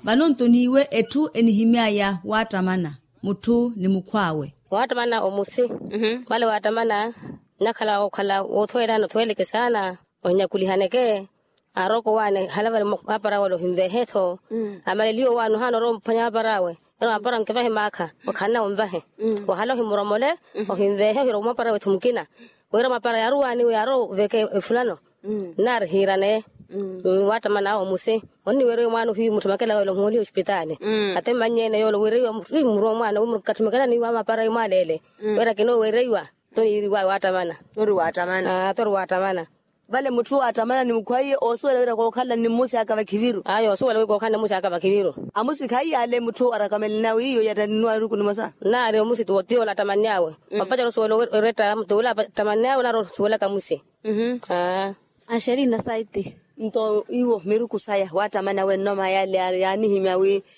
Banontoniwe etu enihimiaya watamana. Mutu ni mukwawe. Watamana omusi. Wale watamana nakala okala otwela no tweleke sana. Onyakulihaneke. Aroko wane halava hapara walo himveheto. Amalilio wanu hano rom panya haparawe. Ero hapara mkevahe maka. Wakana umvahe. Wahalo himuromole. Himvehe hiroma para wetumkina. Wera mapara yaruani yaro veke fulano. Nar hirane. Watamana omusi. Oni were wanu hiyu mutumakela walo mwoli hospitali. Ate manyene yolo were yu muromwana. Katumekela ni wama para yu malele. Wera kino were yuwa. Toni iriwa watamana. Toru watamana. Toru watamana. Vale mutu watamana ni mkwaye oswele wera kwa kala ni musi akava kiviru. Ayo oswele wera kwa musi akava kiviru. Amusi kai ale mutu arakamelina hiyo yatanunua ruku ni masa. Na re musi tuotio la tamanyawe. Mapacha oswele reta mtola tamanyawe na oswele kamusi. Asheri na saiti. Nto iwo miruku saya watamana we noma yale yani himiawi